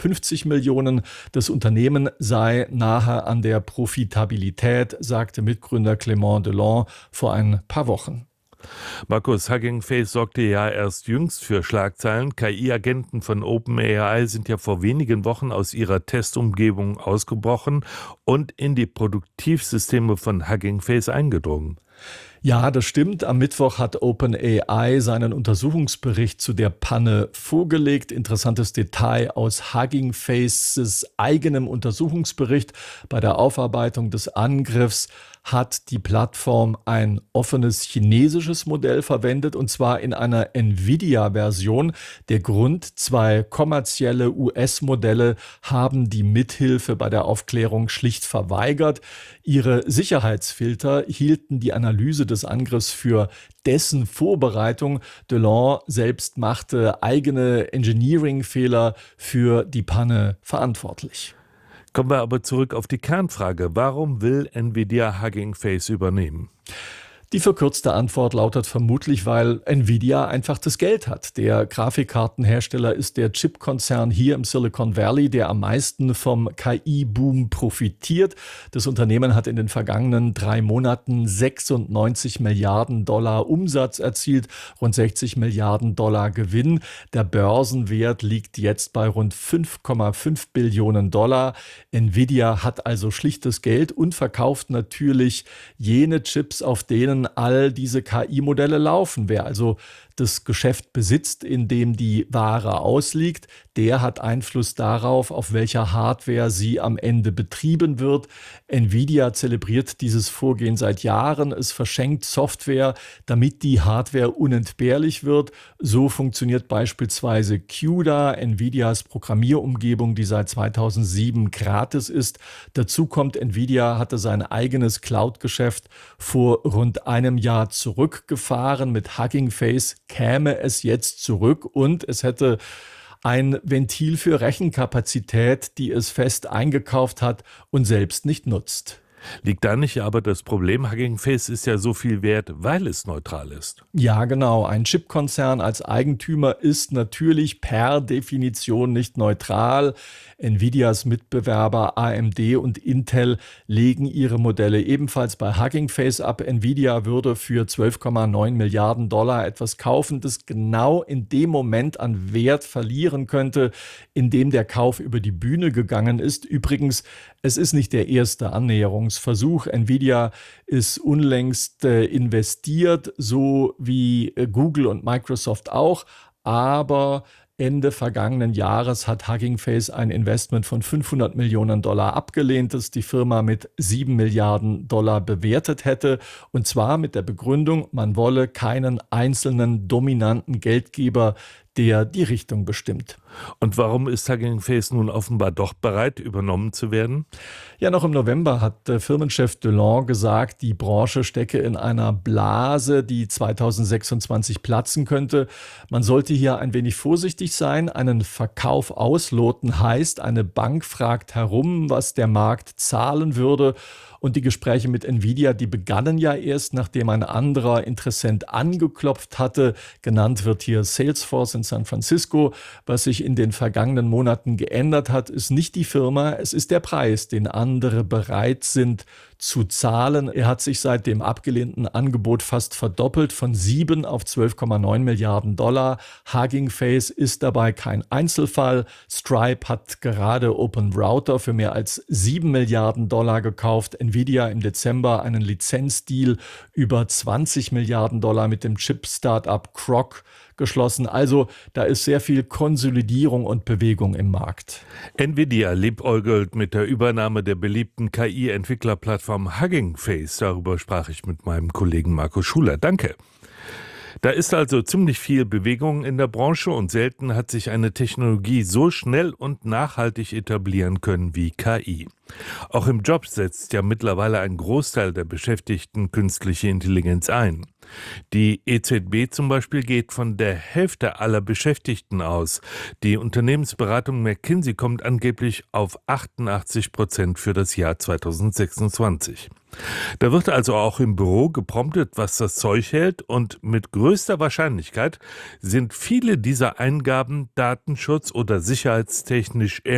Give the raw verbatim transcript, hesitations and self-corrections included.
fünfzig Millionen. Das Unternehmen sei nahe an der Profitabilität, sagte Mitgründer Clément Delon vor ein paar Wochen. Markus, Hugging Face sorgte ja erst jüngst für Schlagzeilen. K I-Agenten von OpenAI sind ja vor wenigen Wochen aus ihrer Testumgebung ausgebrochen und in die Produktivsysteme von Hugging Face eingedrungen. Ja, das stimmt. Am Mittwoch hat OpenAI seinen Untersuchungsbericht zu der Panne vorgelegt. Interessantes Detail aus Hugging Faces eigenem Untersuchungsbericht. Bei der Aufarbeitung des Angriffs hat die Plattform ein offenes chinesisches Modell verwendet, und zwar in einer Nvidia-Version. Der Grund: zwei kommerzielle U S-Modelle haben die Mithilfe bei der Aufklärung schlicht verweigert. Ihre Sicherheitsfilter hielten die Analyse des Angriffs für dessen Vorbereitung. Delon selbst machte eigene Engineering-Fehler für die Panne verantwortlich. Kommen wir aber zurück auf die Kernfrage. Warum will Nvidia Hugging Face übernehmen? Die verkürzte Antwort lautet vermutlich, weil Nvidia einfach das Geld hat. Der Grafikkartenhersteller ist der Chipkonzern hier im Silicon Valley, der am meisten vom K I-Boom profitiert. Das Unternehmen hat in den vergangenen drei Monaten sechsundneunzig Milliarden Dollar Umsatz erzielt, rund sechzig Milliarden Dollar Gewinn. Der Börsenwert liegt jetzt bei rund fünf Komma fünf Billionen Dollar. Nvidia hat also schlichtes Geld und verkauft natürlich jene Chips, auf denen all diese K I-Modelle laufen. Wer also das Geschäft besitzt, in dem die Ware ausliegt, der hat Einfluss darauf, auf welcher Hardware sie am Ende betrieben wird. Nvidia zelebriert dieses Vorgehen seit Jahren. Es verschenkt Software, damit die Hardware unentbehrlich wird. So funktioniert beispielsweise CUDA, Nvidias Programmierumgebung, die seit zweitausendsieben gratis ist. Dazu kommt, Nvidia hatte sein eigenes Cloud-Geschäft vor rund einem Jahr zurückgefahren. Mit Hugging Face käme es jetzt zurück und es hätte ein Ventil für Rechenkapazität, die es fest eingekauft hat und selbst nicht nutzt. Liegt da nicht aber das Problem, Hugging Face ist ja so viel wert, weil es neutral ist? Ja, genau. Ein Chipkonzern als Eigentümer ist natürlich per Definition nicht neutral. Nvidias Mitbewerber A M D und Intel legen ihre Modelle ebenfalls bei Hugging Face ab. Nvidia würde für zwölf Komma neun Milliarden Dollar etwas kaufen, das genau in dem Moment an Wert verlieren könnte, in dem der Kauf über die Bühne gegangen ist. Übrigens, es ist nicht der erste Annäherungsversuch. Nvidia ist unlängst äh, investiert, so wie äh, Google und Microsoft auch, aber Ende vergangenen Jahres hat Hugging Face ein Investment von fünfhundert Millionen Dollar abgelehnt, das die Firma mit sieben Milliarden Dollar bewertet hätte. Und zwar mit der Begründung, man wolle keinen einzelnen dominanten Geldgeber, der die Richtung bestimmt. Und warum ist Hugging Face nun offenbar doch bereit, übernommen zu werden? Ja, noch im November hat äh, Firmenchef Delon gesagt, die Branche stecke in einer Blase, die zweitausendsechsundzwanzig platzen könnte. Man sollte hier ein wenig vorsichtig sein. Einen Verkauf ausloten heißt, eine Bank fragt herum, was der Markt zahlen würde. Und die Gespräche mit Nvidia, die begannen ja erst, nachdem ein anderer Interessent angeklopft hatte. Genannt wird hier Salesforce in San Francisco. Was sich in den vergangenen Monaten geändert hat, ist nicht die Firma, es ist der Preis, den andere bereit sind zu zahlen. Er hat sich seit dem abgelehnten Angebot fast verdoppelt, von sieben auf zwölf Komma neun Milliarden Dollar. Hugging Face ist dabei kein Einzelfall. Stripe hat gerade OpenRouter für mehr als sieben Milliarden Dollar gekauft. Nvidia im Dezember einen Lizenzdeal über zwanzig Milliarden Dollar mit dem Chip-Startup Croc geschlossen. Also da ist sehr viel Konsolidierung und Bewegung im Markt. Nvidia liebäugelt mit der Übernahme der beliebten K I-Entwicklerplattform Hugging Face. Darüber sprach ich mit meinem Kollegen Markus Schuler. Danke. Da ist also ziemlich viel Bewegung in der Branche und selten hat sich eine Technologie so schnell und nachhaltig etablieren können wie K I. Auch im Job setzt ja mittlerweile ein Großteil der Beschäftigten künstliche Intelligenz ein. Die E Z B zum Beispiel geht von der Hälfte aller Beschäftigten aus. Die Unternehmensberatung McKinsey kommt angeblich auf achtundachtzig Prozent für das Jahr zweitausendsechsundzwanzig. Da wird also auch im Büro gepromptet, was das Zeug hält, und mit größter Wahrscheinlichkeit sind viele dieser Eingaben datenschutz- oder sicherheitstechnisch